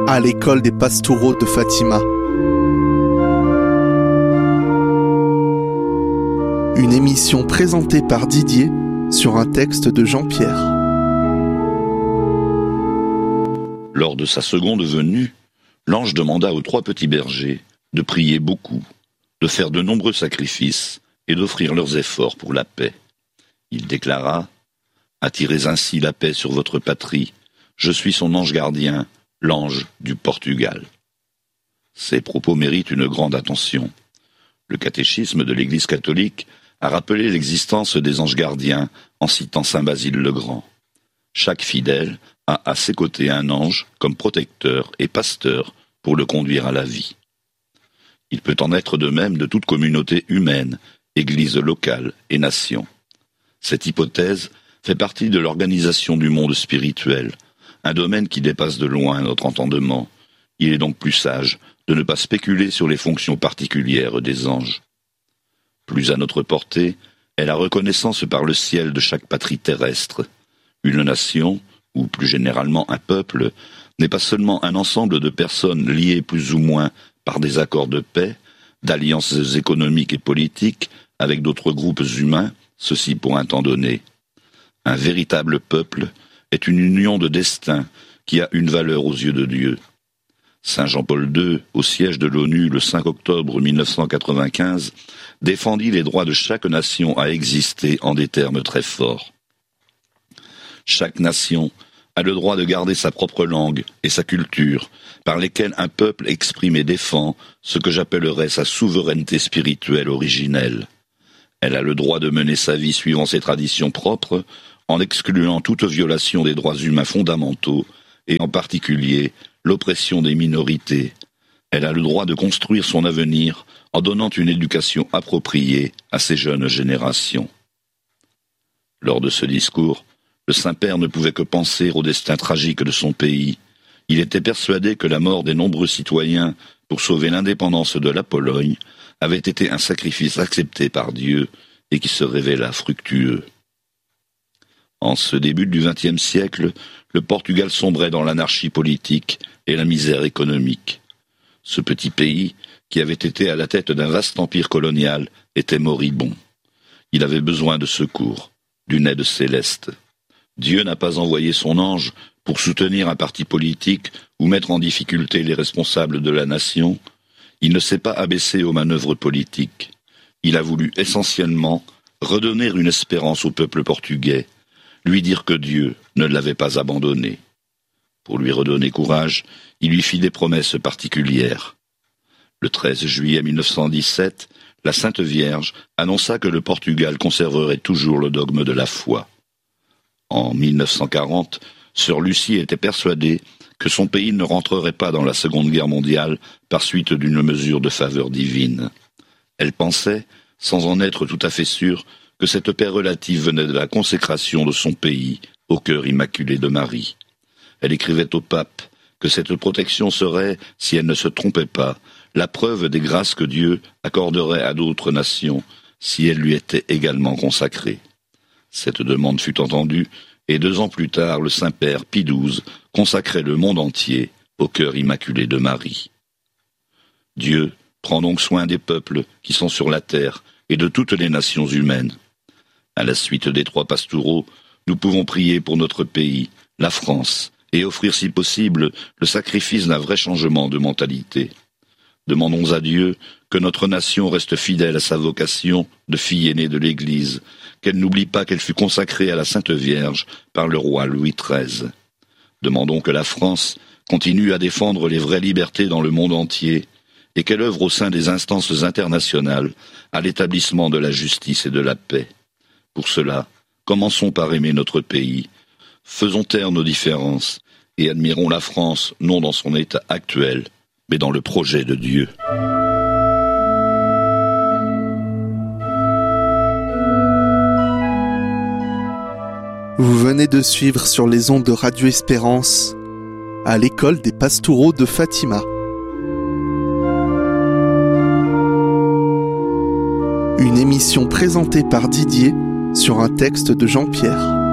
à l'école des Pastoureaux de Fatima. Une émission présentée par Didier sur un texte de Jean-Pierre. Lors de sa seconde venue, l'ange demanda aux 3 petits bergers de prier beaucoup, de faire de nombreux sacrifices et d'offrir leurs efforts pour la paix. Il déclara : « Attirez ainsi la paix sur votre patrie, je suis son ange gardien, l'ange du Portugal. » Ces propos méritent une grande attention. Le catéchisme de l'Église catholique a rappelé l'existence des anges gardiens en citant saint Basile le Grand. Chaque fidèle a à ses côtés un ange comme protecteur et pasteur pour le conduire à la vie. Il peut en être de même de toute communauté humaine, église locale et nation. Cette hypothèse fait partie de l'organisation du monde spirituel, un domaine qui dépasse de loin notre entendement. Il est donc plus sage de ne pas spéculer sur les fonctions particulières des anges. Plus à notre portée est la reconnaissance par le ciel de chaque patrie terrestre. Une nation, ou plus généralement un peuple, n'est pas seulement un ensemble de personnes liées plus ou moins par des accords de paix, d'alliances économiques et politiques avec d'autres groupes humains, ceci pour un temps donné. Un véritable peuple est une union de destin qui a une valeur aux yeux de Dieu. Saint Jean-Paul II, au siège de l'ONU le 5 octobre 1995, défendit les droits de chaque nation à exister en des termes très forts. Chaque nation a le droit de garder sa propre langue et sa culture, par lesquelles un peuple exprime et défend ce que j'appellerais sa souveraineté spirituelle originelle. Elle a le droit de mener sa vie suivant ses traditions propres, en excluant toute violation des droits humains fondamentaux, et en particulier l'oppression des minorités. Elle a le droit de construire son avenir en donnant une éducation appropriée à ses jeunes générations. Lors de ce discours, le Saint-Père ne pouvait que penser au destin tragique de son pays. Il était persuadé que la mort des nombreux citoyens pour sauver l'indépendance de la Pologne avait été un sacrifice accepté par Dieu et qui se révéla fructueux. En ce début du XXe siècle, le Portugal sombrait dans l'anarchie politique et la misère économique. Ce petit pays, qui avait été à la tête d'un vaste empire colonial, était moribond. Il avait besoin de secours, d'une aide céleste. Dieu n'a pas envoyé son ange pour soutenir un parti politique ou mettre en difficulté les responsables de la nation. Il ne s'est pas abaissé aux manœuvres politiques. Il a voulu essentiellement redonner une espérance au peuple portugais, lui dire que Dieu ne l'avait pas abandonné. Pour lui redonner courage, il lui fit des promesses particulières. Le 13 juillet 1917, la Sainte Vierge annonça que le Portugal conserverait toujours le dogme de la foi. En 1940, sœur Lucie était persuadée que son pays ne rentrerait pas dans la Seconde Guerre mondiale par suite d'une mesure de faveur divine. Elle pensait, sans en être tout à fait sûre, que cette paix relative venait de la consécration de son pays au cœur immaculé de Marie. Elle écrivait au pape que cette protection serait, si elle ne se trompait pas, la preuve des grâces que Dieu accorderait à d'autres nations si elles lui étaient également consacrées. Cette demande fut entendue, et 2 ans plus tard, le Saint-Père Pie XII consacrait le monde entier au cœur immaculé de Marie. Dieu prend donc soin des peuples qui sont sur la terre et de toutes les nations humaines. À la suite des 3 pastoraux, nous pouvons prier pour notre pays, la France, et offrir si possible le sacrifice d'un vrai changement de mentalité. Demandons à Dieu que notre nation reste fidèle à sa vocation de fille aînée de l'Église, qu'elle n'oublie pas qu'elle fut consacrée à la Sainte Vierge par le roi Louis XIII. Demandons que la France continue à défendre les vraies libertés dans le monde entier et qu'elle œuvre au sein des instances internationales à l'établissement de la justice et de la paix. Pour cela, commençons par aimer notre pays, faisons taire nos différences et admirons la France non dans son état actuel, mais dans le projet de Dieu. Vous venez de suivre sur les ondes de Radio Espérance à l'école des Pastoureaux de Fatima. Une émission présentée par Didier sur un texte de Jean-Pierre.